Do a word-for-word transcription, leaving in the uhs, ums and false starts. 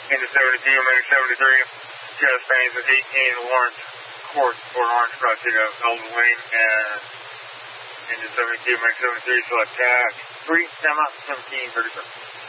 Into seventy-two, Meg seventy-three. Chest pains at eighteen, Lawrence Court, Fort Orange, crossing of Elden Lane, and into seventy-two, Meg seventy-three, select tax three, semi, seventeen, thirty-seven.